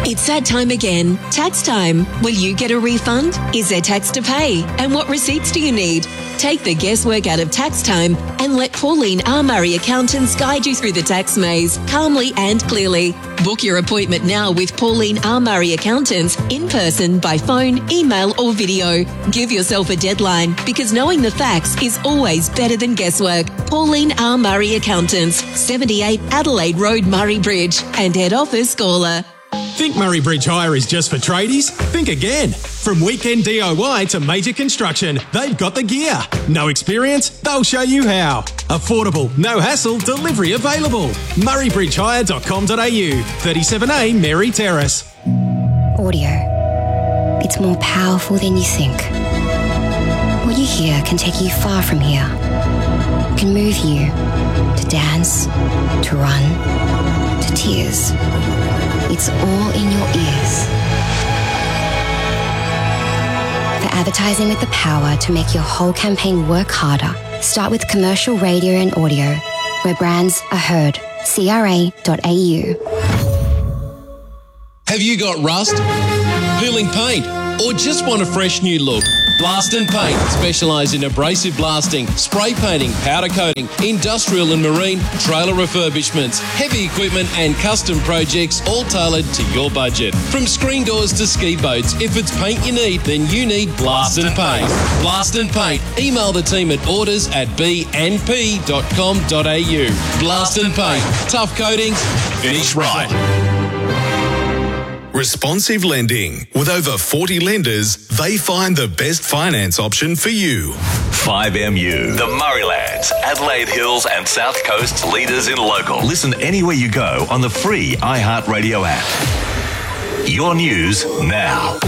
It's that time again. Tax time. Will you get a refund? Is there tax to pay? And what receipts do you need? Take the guesswork out of tax time and let Pauline R. Murray Accountants guide you through the tax maze calmly and clearly. Book your appointment now with Pauline R. Murray Accountants in person, by phone, email or video. Give yourself a deadline, because knowing the facts is always better than guesswork. Pauline R. Murray Accountants, 78 Adelaide Road, Murray Bridge, and head office Gawler. Think Murray Bridge Hire is just for tradies? Think again. From weekend DIY to major construction, they've got the gear. No experience? They'll show you how. Affordable, no hassle, delivery available. murraybridgehire.com.au, 37A Mary Terrace. Audio. It's more powerful than you think. What you hear can take you far from here. It can move you to dance, to run, to tears. It's all in your ears. For advertising with the power to make your whole campaign work harder, start with commercial radio and audio, where brands are heard. CRA.au. Have you got rust, peeling paint, or just want a fresh new look? Blast and Paint specialise in abrasive blasting, spray painting, powder coating, industrial and marine, trailer refurbishments, heavy equipment and custom projects, all tailored to your budget. From screen doors to ski boats, if it's paint you need, then you need Blast and Paint. Blast and Paint. Email the team at orders@bnp.com.au. Blast and Paint. Tough coatings, finish right. Responsive Lending. With over 40 lenders, they find the best finance option for you. 5MU, the Murraylands, Adelaide Hills and South Coast's leaders in local. Listen anywhere you go on the free iHeartRadio app. Your news now.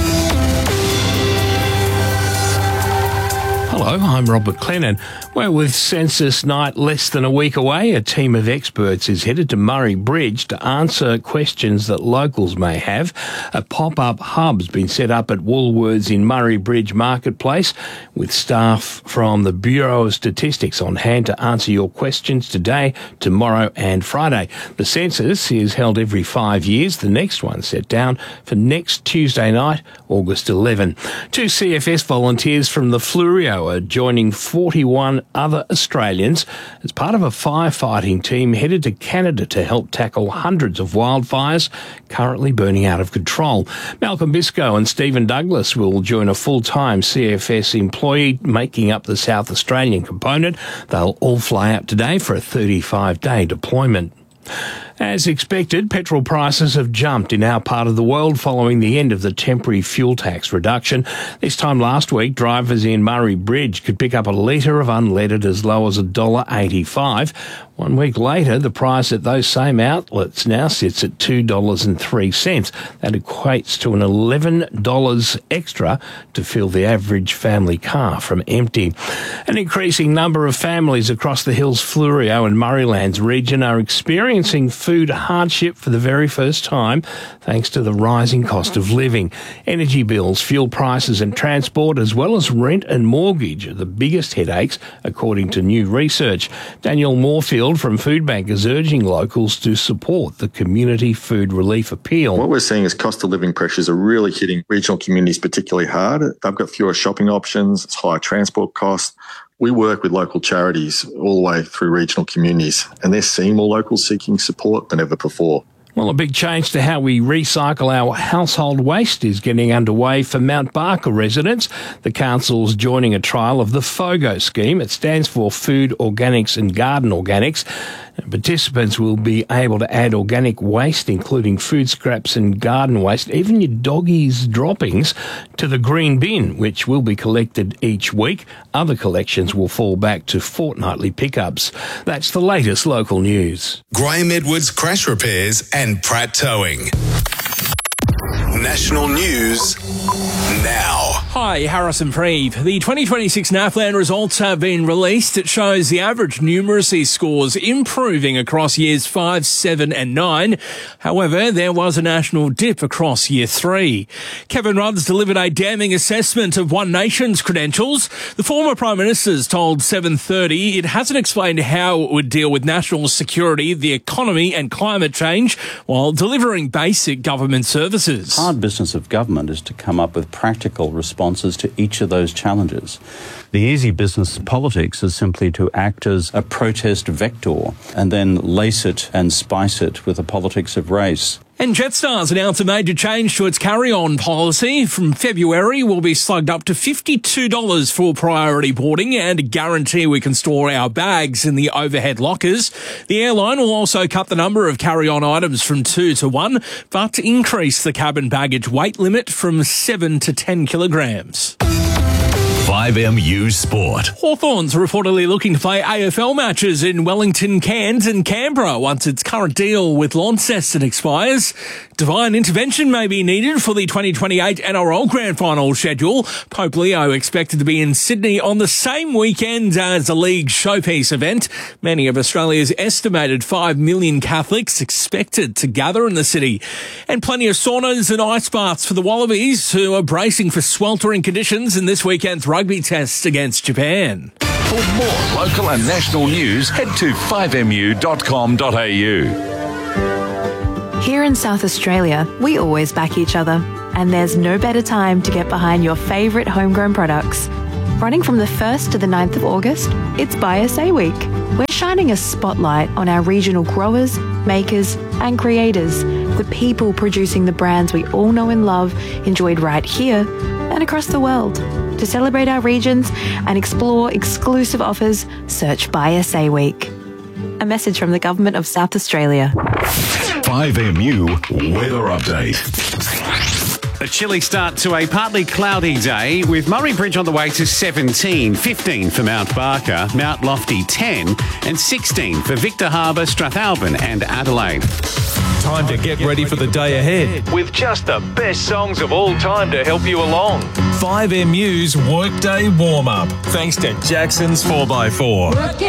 Hello, I'm Robert Clennon. Well, with census night less than a week away, a team of experts is headed to Murray Bridge to answer questions that locals may have. A pop-up hub's been set up at Woolworths in Murray Bridge Marketplace, with staff from the Bureau of Statistics on hand to answer your questions today, tomorrow and Friday. The census is held every 5 years. The next one set down for next Tuesday night, August 11. 2 CFS volunteers from the Fleurieu are joining 41 other Australians as part of a firefighting team headed to Canada to help tackle hundreds of wildfires currently burning out of control. Malcolm Biscoe and Stephen Douglas will join a full-time CFS employee making up the South Australian component. They'll all fly out today for a 35-day deployment. As expected, petrol prices have jumped in our part of the world following the end of the temporary fuel tax reduction. This time last week, drivers in Murray Bridge could pick up a litre of unleaded as low as $1.85. 1 week later, the price at those same outlets now sits at $2.03. That equates to an $11 extra to fill the average family car from empty. An increasing number of families across the Hills, Fleurieu and Murraylands region are experiencing food hardship for the very first time, thanks to the rising cost of living. Energy bills, fuel prices and transport, as well as rent and mortgage, are the biggest headaches, according to new research. Daniel Moorfield from Foodbank is urging locals to support the community food relief appeal. What we're seeing is cost of living pressures are really hitting regional communities particularly hard. They've got fewer shopping options, it's higher transport costs. We work with local charities all the way through regional communities, and they're seeing more locals seeking support than ever before. Well, a big change to how we recycle our household waste is getting underway for Mount Barker residents. The council's joining a trial of the FOGO scheme. It stands for Food Organics and Garden Organics. And participants will be able to add organic waste, including food scraps and garden waste, even your doggy's droppings, to the green bin, which will be collected each week. Other collections will fall back to fortnightly pickups. That's the latest local news. Graham Edwards Crash Repairs and Pratt Towing. National news Now. Hi, Harrison Preeve. The 2026 NAFLAN results have been released. It shows the average numeracy scores improving across years 5, 7 and 9. However, there was a national dip across year 3. Kevin Rudd's delivered a damning assessment of One Nation's credentials. The former Prime Minister's told 7:30 it hasn't explained how it would deal with national security, the economy and climate change while delivering basic government services. The hard business of government is to come up with practical responses to each of those challenges. The easy business of politics is simply to act as a protest vector and then lace it and spice it with the politics of race. And Jetstar's announced a major change to its carry-on policy. From February, we'll be slugged up to $52 for priority boarding and a guarantee we can store our bags in the overhead lockers. The airline will also cut the number of carry-on items from 2 to 1, but increase the cabin baggage weight limit from 7 to 10 kilograms. 5MU Sport. Hawthorns are reportedly looking to play AFL matches in Wellington, Cairns and Canberra once its current deal with Launceston expires. Divine intervention may be needed for the 2028 NRL Grand Final schedule. Pope Leo expected to be in Sydney on the same weekend as the league's showpiece event. Many of Australia's estimated 5 million Catholics expected to gather in the city. And plenty of saunas and ice baths for the Wallabies, who are bracing for sweltering conditions in this weekend's rugby test against Japan. For more local and national news, head to 5mu.com.au. Here in South Australia, we always back each other, and there's no better time to get behind your favourite homegrown products. Running from the 1st to the 9th of August, it's Buy SA Week. We're shining a spotlight on our regional growers, makers and creators, the people producing the brands we all know and love, enjoyed right here and across the world. To celebrate our regions and explore exclusive offers, search Buy SA Week. A message from the Government of South Australia. 5MU Weather Update. A chilly start to a partly cloudy day with Murray Bridge on the way to 17, 15 for Mount Barker, Mount Lofty 10 and 16 for Victor Harbour, Strathalbyn and Adelaide. Time to get ready for the day ahead with just the best songs of all time to help you along. 5MU's Workday Warm-Up, thanks to Jackson's 4x4.